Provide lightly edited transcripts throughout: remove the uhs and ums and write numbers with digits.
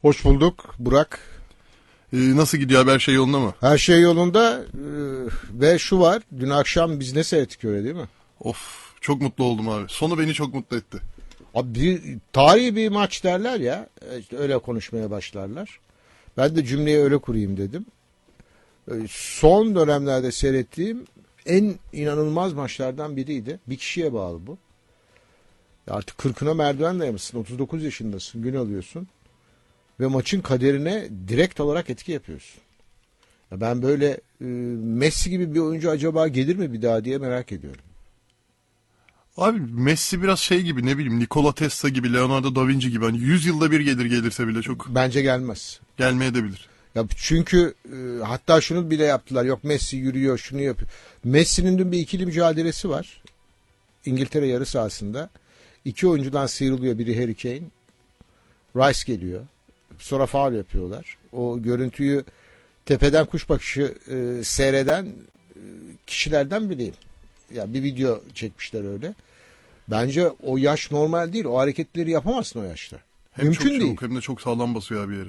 Hoş bulduk Burak. Nasıl gidiyor abi, her şey yolunda mı? Her şey yolunda ve şu var, dün akşam biz ne seyrettik öyle değil mi? Of, çok mutlu oldum abi. Sonu beni çok mutlu etti. Abi tarihi bir maç derler ya, işte öyle konuşmaya başlarlar. Ben de cümleyi öyle kurayım dedim. Son dönemlerde seyrettiğim en inanılmaz maçlardan biriydi. Bir kişiye bağlı bu. Artık 40'ına merdiven dayamışsın, 39 yaşındasın, gün alıyorsun. Ve maçın kaderine direkt olarak etki yapıyorsun. Ya ben böyle Messi gibi bir oyuncu acaba gelir mi bir daha diye merak ediyorum. Abi Messi biraz şey gibi, ne bileyim, Nikola Tesla gibi, Leonardo da Vinci gibi, hani 100 yılda bir gelirse bile çok Bence gelmez. gelmeyebilir. Ya çünkü hatta şunu bile yaptılar. Yok Messi yürüyor, şunu yapıyor. Messi'nin dün bir ikili mücadelesi var. İngiltere yarı sahasında. İki oyuncudan sıyrılıyor. Biri Harry Kane. Rice geliyor. Sonra faul yapıyorlar. O görüntüyü tepeden kuş bakışı seyreden kişilerden biriyim. Ya bir video çekmişler öyle. Bence o yaş normal değil. O hareketleri yapamazsın o yaşta. Hem Mümkün çok değil. çabuk hem de çok sağlam basıyor abi yere.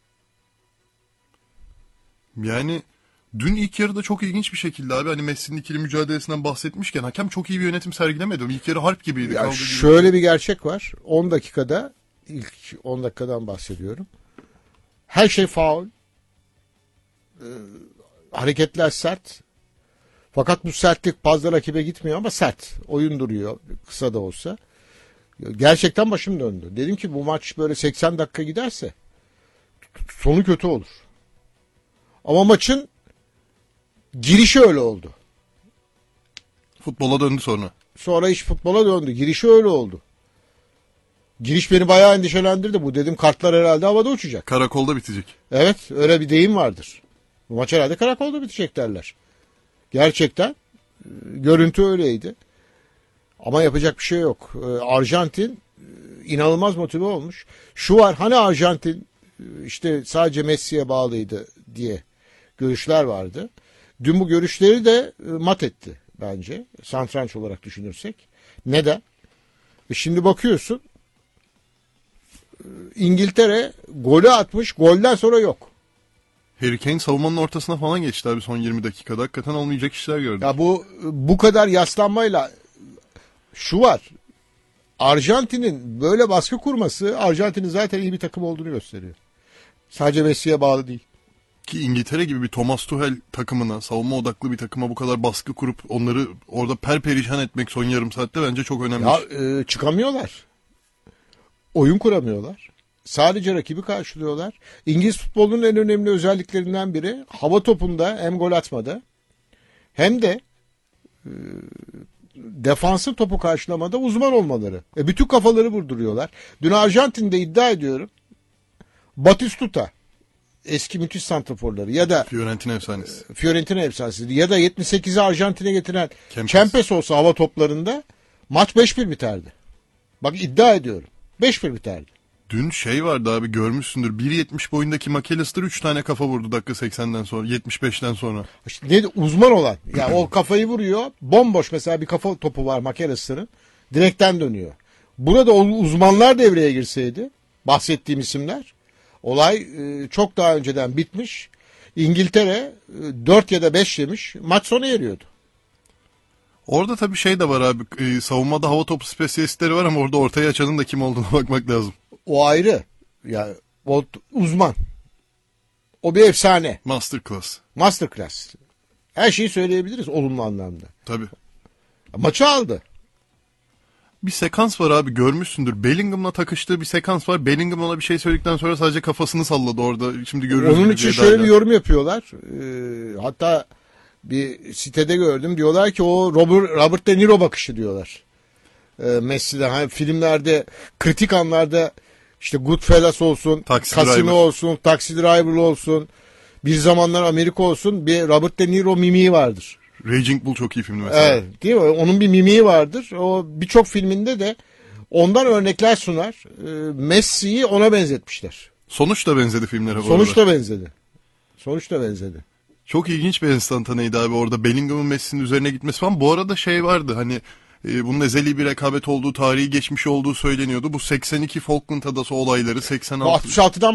Yani dün ilk yarıda çok ilginç bir şekilde abi, hani Messi'nin ikili mücadelesinden bahsetmişken hakem çok iyi bir yönetim sergilemedi. İlk yarı harp gibiydi. Ya şöyle bir gerçek var. 10 dakikada, ilk 10 dakikadan bahsediyorum. Her şey faul. Hareketler sert. Fakat bu sertlik fazla rakibe gitmiyor ama sert. Oyun duruyor kısa da olsa. Gerçekten başım döndü. Dedim ki bu maç böyle 80 dakika giderse sonu kötü olur. Ama maçın girişi öyle oldu. Futbola döndü sonra. Sonra iş futbola döndü. Girişi öyle oldu. Giriş beni bayağı endişelendirdi. Bu dedim kartlar herhalde havada uçacak. Karakolda bitecek. Evet, öyle bir deyim vardır. Bu maç herhalde karakolda bitecek derler. Gerçekten görüntü öyleydi. Ama yapacak bir şey yok. Arjantin inanılmaz motive olmuş. Şu var, hani Arjantin işte sadece Messi'ye bağlıydı diye görüşler vardı. Dün bu görüşleri de mat etti bence. Satranç olarak düşünürsek. Neden? Şimdi bakıyorsun İngiltere golü atmış, golden sonra yok. Harry Kane savunmanın ortasına falan geçti abi son 20 dakikada. Hakikaten olmayacak işler gördük. Ya bu kadar yaslanmayla şu var. Arjantin'in böyle baskı kurması Arjantin'in zaten iyi bir takım olduğunu gösteriyor. Sadece Messi'ye bağlı değil. Ki İngiltere gibi bir Thomas Tuchel takımına, savunma odaklı bir takıma bu kadar baskı kurup onları orada perperişan etmek son yarım saatte bence çok önemli. Ya çıkamıyorlar. Oyun kuramıyorlar. Sadece rakibi karşılıyorlar. İngiliz futbolunun en önemli özelliklerinden biri hava topunda hem gol atmada hem de defansın topu karşılamada uzman olmaları. Bütün kafaları vurduruyorlar. Dün Arjantin'de iddia ediyorum Batistuta, eski müthiş santraforları ya da Fiorentina efsanesi ya da 78'i Arjantin'e getiren Kempes olsa hava toplarında maç 5-1 biterdi. Bak iddia ediyorum. 5-1 biterdi. Dün şey vardı abi, görmüşsündür. 1.70 boyundaki McAllister 3 tane kafa vurdu dakika 80'den sonra, 75'ten sonra. İşte ne uzman olan. Ya o kafayı vuruyor. Bomboş mesela bir kafa topu var McAllister'ın. Direkten dönüyor. Burada uzmanlar devreye girseydi, bahsettiğim isimler, olay çok daha önceden bitmiş. İngiltere 4 ya da 5 yemiş. Maç sona eriyordu. Orada tabii şey de var abi. Savunmada hava topu spesiyalistleri var ama orada ortaya açanın da kim olduğuna bakmak lazım. O ayrı. Ya o uzman. O bir efsane. Masterclass. Her şeyi söyleyebiliriz olumlu anlamda. Tabii. Maçı aldı. Bir sekans var abi, görmüşsündür. Bellingham'la takıştığı bir sekans var. Bellingham ona bir şey söyledikten sonra sadece kafasını salladı orada. Şimdi görüyoruz. Onun için şöyle bir yorum yapıyorlar. Hatta bir sitede gördüm. Diyorlar ki o Robert De Niro bakışı diyorlar. Messi'den. Hani filmlerde kritik anlarda işte Goodfellas olsun, Casino olsun, Taxi Driver olsun, bir zamanlar Amerika olsun, bir Robert De Niro mimiği vardır. Raging Bull çok iyi filmdi mesela. Evet, değil mi? Onun bir mimiği vardır. O birçok filminde de ondan örnekler sunar. Messi'yi ona benzetmişler. Sonuç da benzedi filmlere bu Sonuç da benzedi. Çok ilginç bir enstantaneydi abi orada Bellingham'ın Messi'nin üzerine gitmesi falan. Bu arada şey vardı, hani bunun ezeli bir rekabet olduğu, tarihi geçmiş olduğu söyleniyordu. Bu 82 Falkland Adası olayları, 86... 66'dan